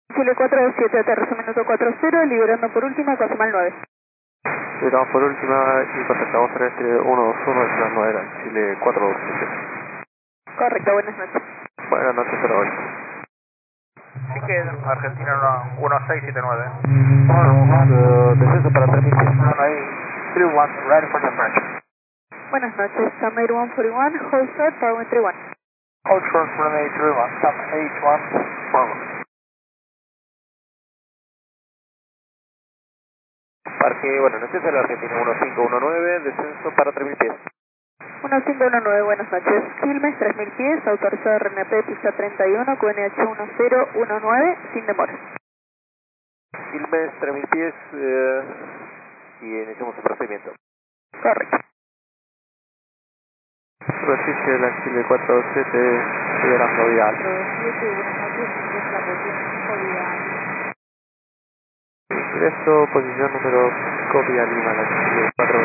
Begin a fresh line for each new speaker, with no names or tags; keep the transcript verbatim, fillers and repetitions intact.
Chile cuatro dos siete, aterrizo minuto cuatro cero, liberando por última, Cosimal nueve.
Liberamos por última y contactamos terrestre uno dos uno de las nueve, Chile cuatro dos siete.
Correcto, buenas noches.
Buenas noches, pero hoy.
Sí que Argentina uno seis siete nueve.
Uh, descenso para tres mil pies.
three one, ready for departure.
Buenas noches, Summer uno cuatro uno, hold short, Darwin tres uno.
Hold short, runway three one, stop H one, forward.
Parque, bueno, noches de la Argentina uno cinco uno nueve, descenso para tres mil pies.
uno cinco uno nueve, buenas noches. Quilmes, tres mil pies, autorizado R N P, pista treinta y uno, Q N H uno cero uno nueve, sin demora.
Quilmes, tres mil pies, eh, y iniciamos el procedimiento.
Correcto.
Superficie de la Chile cuatro dos siete, liberando vial.
siete, buenas noches, ingreso la posición cinco vía.
Ingreso, posición número cinco, vía Lima, la Chile cuatro